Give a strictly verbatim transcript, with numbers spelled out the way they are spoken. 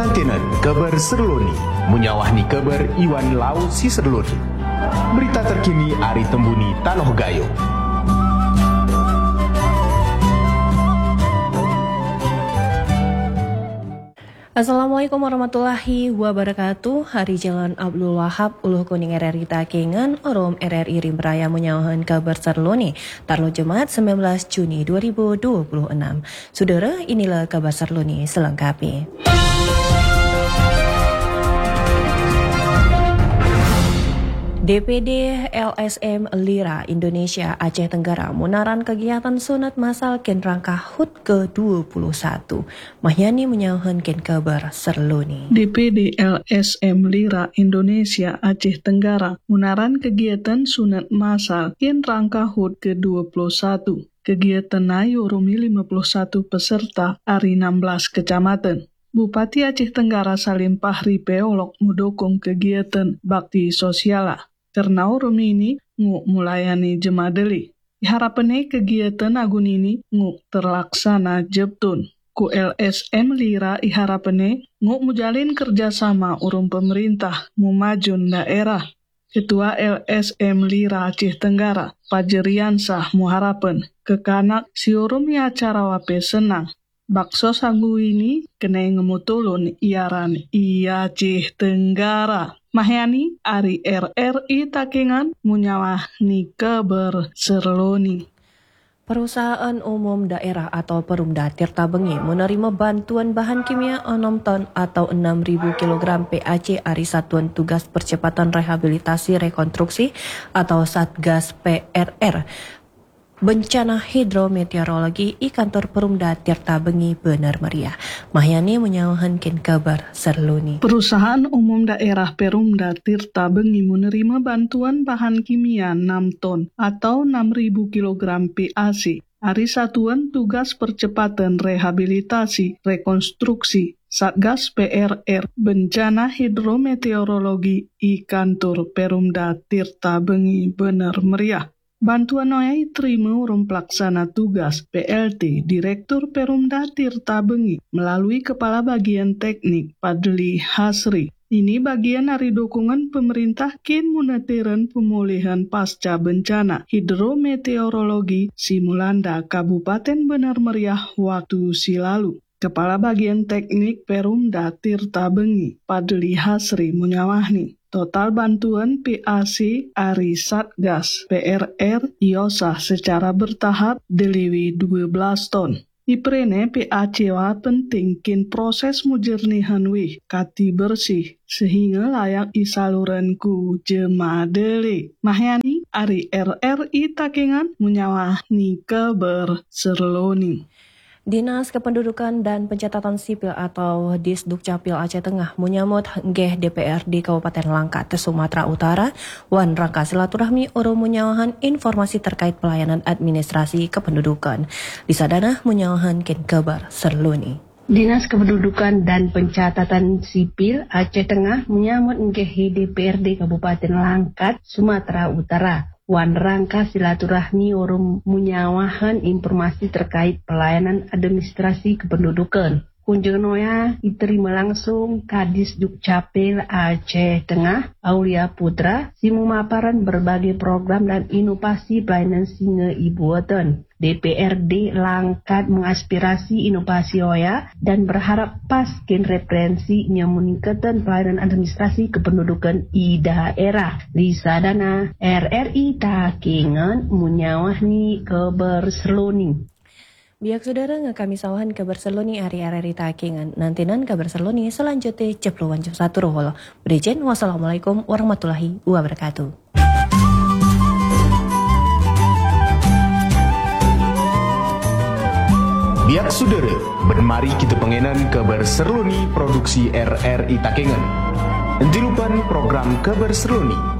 Nantinan kabar Serloni, munyawahni kabar Iwan Laut si Serloni. Berita terkini Ari Tembuni Tanoh Gayo. Assalamualaikum warahmatullahi wabarakatuh. Hari Jalan Abdul Wahab Uluh Kuning R R I Takengan Orom R R I Rimbraya menyawahan kabar Serloni Tarlo Jumat sembilan belas Juni dua ribu dua puluh enam. Saudara, inilah kabar Serloni selengkapnya. D P D L S M Lira Indonesia Aceh Tenggara munaran kegiatan sunat masal ken rangka H U T ke dua puluh satu. Mahyani menyauhan ken kabar Serloni. D P D L S M Lira Indonesia Aceh Tenggara munaran kegiatan sunat masal ken rangka H U T ke dua puluh satu. Kegiatan ayo rumi lima puluh satu peserta ari enam belas kecamatan. Bupati Aceh Tenggara Salim Fahri Peolok mendukung kegiatan bakti sosial. Karena orang ini ngu mulayani jemadeli. Harapannya kegiatan agun ini ngu terlaksana jeptun. Ku L S M Lira harapannya ngu mujalin kerjasama urung pemerintah mumajun daerah. Ketua L S M Lira Aceh Tenggara, Pajeriansah muharapan kekanak si urung ya acara wape senang. Bakso sagu ini kena ngemutulun iaran iya Aceh Tenggara. Mahyani Ari R R I Takengan munyawah ni kabar Serloni. Perusahaan Umum Daerah atau Perumda Tirta Bengi menerima bantuan bahan kimia enam ton atau enam ribu kilogram P A C ari Satuan Tugas Percepatan Rehabilitasi Rekonstruksi atau Satgas P R R. Bencana Hidrometeorologi i kantor Perumda Tirta Bengi Bener Meriah. Mahyani menyauhan ken kabar Serloni. Perusahaan Umum Daerah Perumda Tirta Bengi menerima bantuan bahan kimia enam ton atau enam ribu kilogram P A C ari Satuan Tugas Percepatan Rehabilitasi Rekonstruksi Satgas P R R Bencana Hidrometeorologi i kantor Perumda Tirta Bengi Bener Meriah. Bantuan noyai terima urung pelaksana tugas P L T Direktur Perumda Tirta Bengi melalui Kepala Bagian Teknik Padli Hasri. Ini bagian dari dukungan pemerintah kin monitoran pemulihan pasca bencana hidrometeorologi Simulanda Kabupaten Bener Meriah waktu silalu. Kepala Bagian Teknik Perumda Tirta Bengi Padli Hasri menyawahni. Total bantuan P A C ari Satgas P R R iosah secara bertahap deliwi dua belas ton. Iprene P A C wa penting kin proses mujernihan wih kati bersih sehingga layak isaluran ku jemadeli. Mahyani ari R R I Takengan munyawah ni kabar Serloni. Dinas Kependudukan dan Pencatatan Sipil atau Disdukcapil Aceh Tengah menyambut nggeh D P R di Kabupaten Langkat, Sumatera Utara, wan rangka silaturahmi oro munyawahan informasi terkait pelayanan administrasi kependudukan. Di sadana munyawahan ken kabar Serloni. Dinas Kependudukan dan Pencatatan Sipil Aceh Tengah menyambut nggeh D P R di Kabupaten Langkat, Sumatera Utara. Wan rangka silaturahmi orang munyawahan informasi terkait pelayanan administrasi kependudukan. Kunjungan noya diterima langsung Kadis Dukcapil Aceh Tengah, Aulia Putra, simu maparan berbagai program dan inovasi pelayanan singa ibuatan. D P R D Langkat mengaspirasi inovasi oya dan berharap paskin referensi yang meningkatkan pelayanan administrasi kependudukan i daerah. Di sadana R R I Takengan munyawahni kabar Serloni. Biak saudara ngakami sawahan kabar Serloni ari R R I Takengan. Nantinan kabar Serloni selanjutnya cepluan jam satu roholo. Berejen wassalamualaikum warahmatullahi wabarakatuh. Biak saudara, bermari kita pengenan kabar Serloni produksi R R I Takengan. Entilupan program kabar Serloni